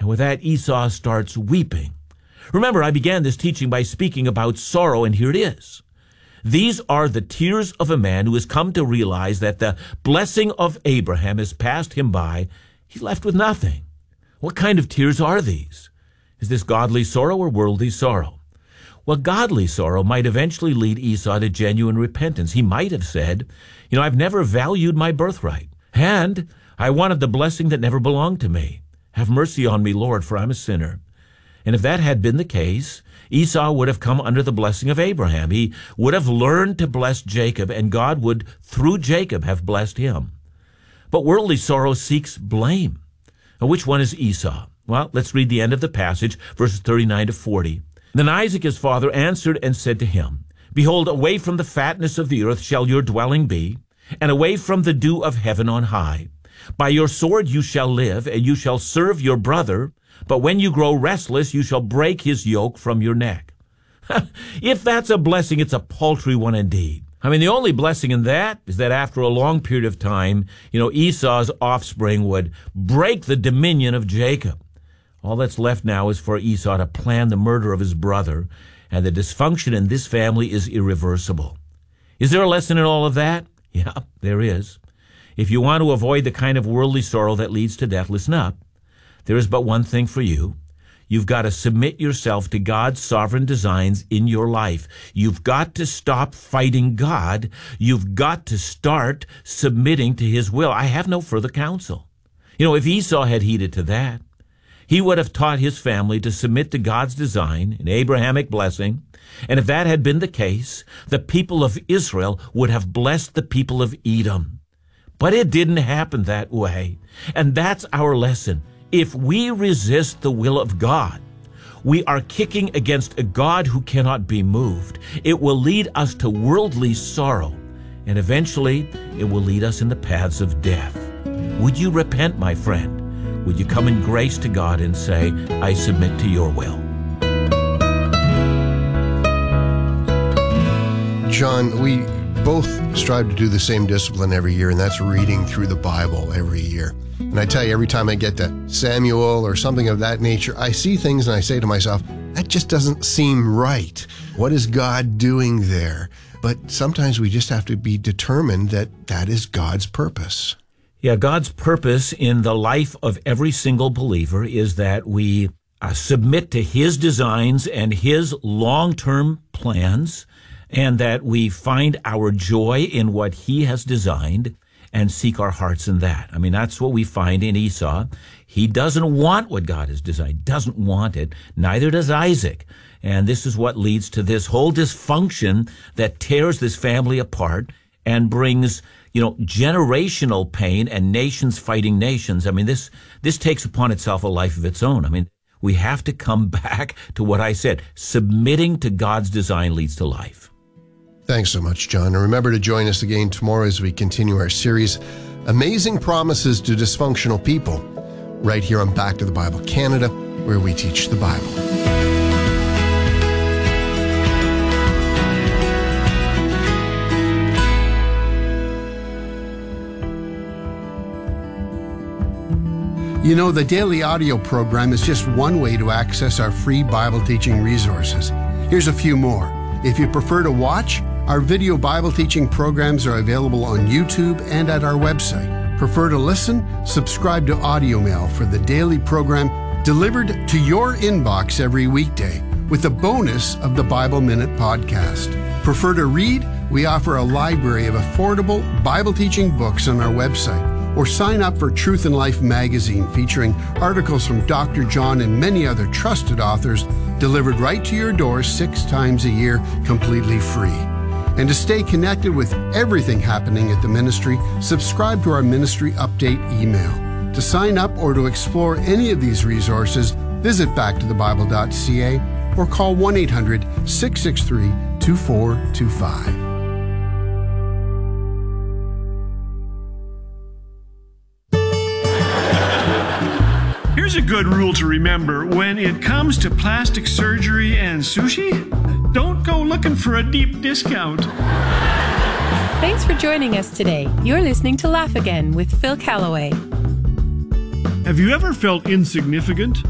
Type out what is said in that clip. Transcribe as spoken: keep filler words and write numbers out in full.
And with that, Esau starts weeping. Remember, I began this teaching by speaking about sorrow, and here it is. These are the tears of a man who has come to realize that the blessing of Abraham has passed him by. He's left with nothing. What kind of tears are these? Is this godly sorrow or worldly sorrow? Well, godly sorrow might eventually lead Esau to genuine repentance. He might have said, you know, I've never valued my birthright, and I wanted the blessing that never belonged to me. Have mercy on me, Lord, for I'm a sinner. And if that had been the case, Esau would have come under the blessing of Abraham. He would have learned to bless Jacob, and God would, through Jacob, have blessed him. But worldly sorrow seeks blame. Now, which one is Esau? Well, let's read the end of the passage, verses thirty-nine to forty. Then Isaac his father answered and said to him, Behold, away from the fatness of the earth shall your dwelling be, and away from the dew of heaven on high. By your sword you shall live, and you shall serve your brother, but when you grow restless, you shall break his yoke from your neck. If that's a blessing, it's a paltry one indeed. I mean, the only blessing in that is that after a long period of time, you know, Esau's offspring would break the dominion of Jacob. All that's left now is for Esau to plan the murder of his brother, and the dysfunction in this family is irreversible. Is there a lesson in all of that? Yeah, there is. If you want to avoid the kind of worldly sorrow that leads to death, listen up. There is but one thing for you. You've got to submit yourself to God's sovereign designs in your life. You've got to stop fighting God. You've got to start submitting to his will. I have no further counsel. You know, if Esau had heeded to that, he would have taught his family to submit to God's design, an Abrahamic blessing. And if that had been the case, the people of Israel would have blessed the people of Edom. But it didn't happen that way. And that's our lesson. If we resist the will of God, we are kicking against a God who cannot be moved. It will lead us to worldly sorrow, and eventually it will lead us in the paths of death. Would you repent, my friend? Would you come in grace to God and say, I submit to your will? John, we both strive to do the same discipline every year, and that's reading through the Bible every year. And I tell you, every time I get to Samuel or something of that nature, I see things and I say to myself, that just doesn't seem right. What is God doing there? But sometimes we just have to be determined that that is God's purpose. Yeah, God's purpose in the life of every single believer is that we uh, submit to his designs and his long-term plans, and that we find our joy in what he has designed and seek our hearts in that. I mean, that's what we find in Esau. He doesn't want what God has designed, doesn't want it. Neither does Isaac. And this is what leads to this whole dysfunction that tears this family apart and brings, you know, generational pain and nations fighting nations. I mean, this, this takes upon itself a life of its own. I mean, we have to come back to what I said. Submitting to God's design leads to life. Thanks so much, John. And remember to join us again tomorrow as we continue our series, Amazing Promises to Dysfunctional People, right here on Back to the Bible Canada, where we teach the Bible. You know, the daily audio program is just one way to access our free Bible teaching resources. Here's a few more. If you prefer to watch, our video Bible teaching programs are available on YouTube and at our website. Prefer to listen? Subscribe to Audio Mail for the daily program delivered to your inbox every weekday with the bonus of the Bible Minute podcast. Prefer to read? We offer a library of affordable Bible teaching books on our website. Or sign up for Truth and Life magazine featuring articles from Doctor John and many other trusted authors delivered right to your door six times a year completely free. And to stay connected with everything happening at the ministry, subscribe to our ministry update email. To sign up or to explore any of these resources, visit back to the bible dot c a or call one eight hundred, six six three, two four two five. Here's a good rule to remember. When it comes to plastic surgery and sushi, don't go looking for a deep discount. Thanks for joining us today. You're listening to Laugh Again with Phil Callaway. Have you ever felt insignificant?